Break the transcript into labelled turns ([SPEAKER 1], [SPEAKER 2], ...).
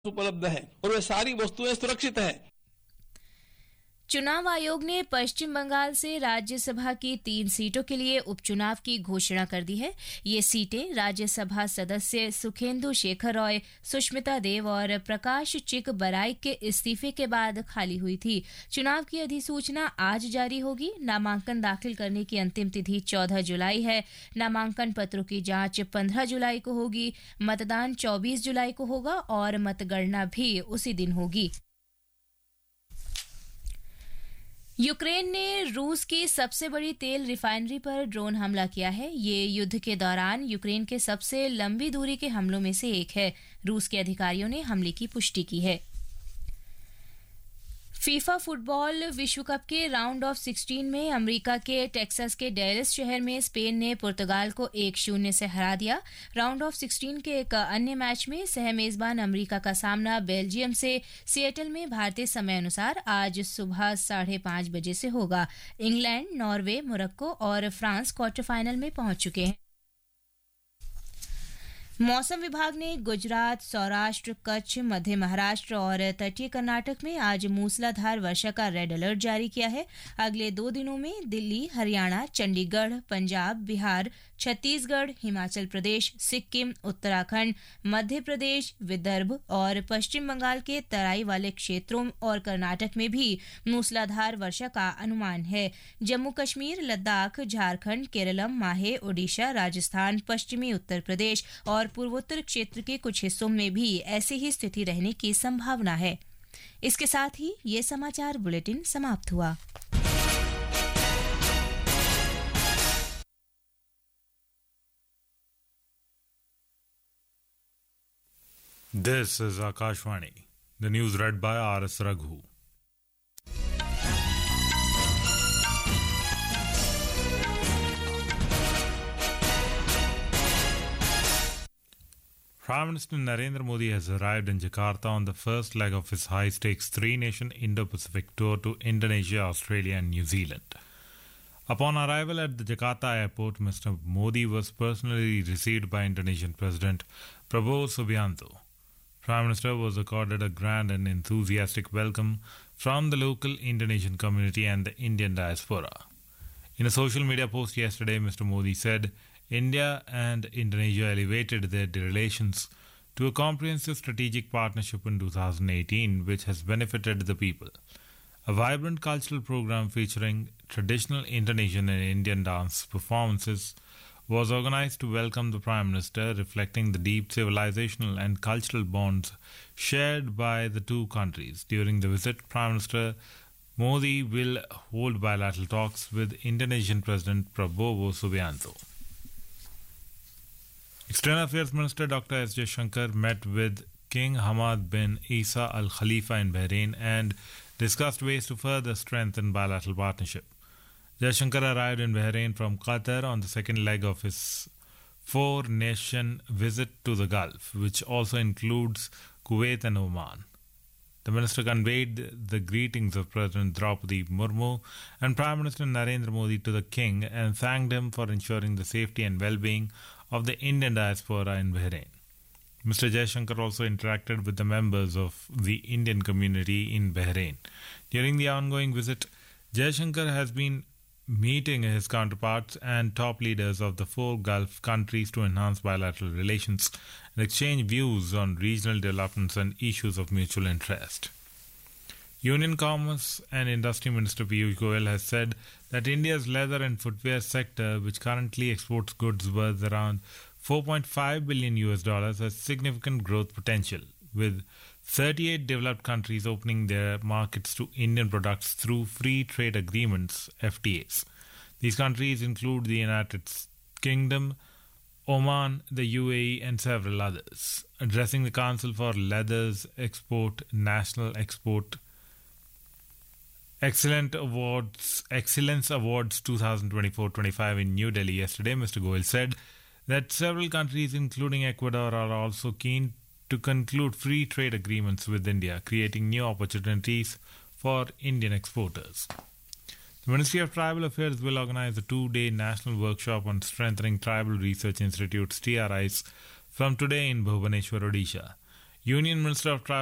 [SPEAKER 1] उपलब्ध है और वे सारी वस्तुएं सुरक्षित है।
[SPEAKER 2] चुनाव आयोग ने पश्चिम बंगाल से राज्यसभा की 3 सीटों के लिए उपचुनाव की घोषणा कर दी है। ये सीटें राज्यसभा सदस्य सुखेंदु शेखर रॉय, सुष्मिता देव और प्रकाश चिक बराइक के इस्तीफे के बाद खाली हुई थी। चुनाव की अधिसूचना आज जारी होगी। नामांकन दाखिल करने की अंतिम तिथि 14 जुलाई है। नामांकन पत्रों की जांच 15 जुलाई को होगी। मतदान 24 जुलाई को होगा और मतगणना भी उसी दिन होगी। यूक्रेन ने रूस की सबसे बड़ी तेल रिफाइनरी पर ड्रोन हमला किया है। ये युद्ध के दौरान यूक्रेन के सबसे लंबी दूरी के हमलों में से एक है। रूस के अधिकारियों ने हमले की पुष्टि की है। फीफा फुटबॉल विश्व कप के राउंड ऑफ 16 में अमेरिका के टेक्सास के डैलस शहर में स्पेन ने पुर्तगाल को 1-0 से हरा दिया। राउंड ऑफ 16 के एक अन्य मैच में सह मेजबान अमेरिका का सामना बेल्जियम से सिएटल में भारतीय समय अनुसार आज सुबह 5:30 बजे से होगा। इंग्लैंड, नॉर्वे, मोरक्को और फ्रांस क्वार्टर फाइनल में पहुंच चुके हैं। मौसम विभाग ने गुजरात, सौराष्ट्र, कच्छ, मध्य महाराष्ट्र और तटीय कर्नाटक में आज मूसलाधार वर्षा का रेड अलर्ट जारी किया है। अगले 2 दिनों में दिल्ली, हरियाणा, चंडीगढ़, पंजाब, बिहार, छत्तीसगढ़, हिमाचल प्रदेश, सिक्किम, उत्तराखंड, मध्य प्रदेश, विदर्भ और पश्चिम बंगाल के तराई वाले क्षेत्रों और कर्नाटक में भी मूसलाधार वर्षा का अनुमान है। जम्मू कश्मीर, लद्दाख, झारखंड, केरलम, माहे, ओडिशा, राजस्थान, पश्चिमी उत्तर प्रदेश और पूर्वोत्तर क्षेत्र के कुछ हिस्सों में भी ऐसी ही स्थिति रहने की संभावना है। इसके साथ ही ये समाचार बुलेटिन समाप्त हुआ।
[SPEAKER 3] This is Akashvani. The news read by R.S. Raghu. Prime Minister Narendra Modi has arrived in Jakarta on the first leg of his high-stakes 3-nation Indo-Pacific tour to Indonesia, Australia and New Zealand. Upon arrival at the Jakarta airport, Mr. Modi was personally received by Indonesian President Prabowo Subianto. Prime Minister was accorded a grand and enthusiastic welcome from the local Indonesian community and the Indian diaspora. In a social media post yesterday, Mr. Modi said, India and Indonesia elevated their relations to a comprehensive strategic partnership in 2018, which has benefited the people. A vibrant cultural program featuring traditional Indonesian and Indian dance performances was organized to welcome the Prime Minister, reflecting the deep civilizational and cultural bonds shared by the two countries. During the visit, Prime Minister Modi will hold bilateral talks with Indonesian President Prabowo Subianto. External Affairs Minister Dr. S. Jaishankar met with King Hamad bin Isa Al Khalifa in Bahrain and discussed ways to further strengthen bilateral partnership. Jaishankar arrived in Bahrain from Qatar on the second leg of his 4-nation visit to the Gulf, which also includes Kuwait and Oman. The minister conveyed the greetings of President Draupadi Murmu and Prime Minister Narendra Modi to the King and thanked him for ensuring the safety and well-being of the Indian diaspora in Bahrain. Mr. Jaishankar also interacted with the members of the Indian community in Bahrain. During the ongoing visit, Jaishankar has been meeting his counterparts and top leaders of the 4 Gulf countries to enhance bilateral relations and exchange views on regional developments and issues of mutual interest. Union Commerce and Industry Minister Piyush Goyal has said that India's leather and footwear sector, which currently exports goods worth around $4.5 billion has significant growth potential, with 38 developed countries opening their markets to Indian products through free trade agreements, FTAs. These countries include the United Kingdom, Oman, the UAE and several others. Addressing the Council for Leathers Export National Export Excellence Awards 2024-25 in New Delhi yesterday, Mr. Goyal said that several countries, including Ecuador, are also keen to conclude free trade agreements with India, creating new opportunities for Indian exporters. The Ministry of Tribal Affairs will organize a 2-day national workshop on strengthening tribal research institutes, TRIs, from today in Bhubaneswar, Odisha. Union Minister of Travel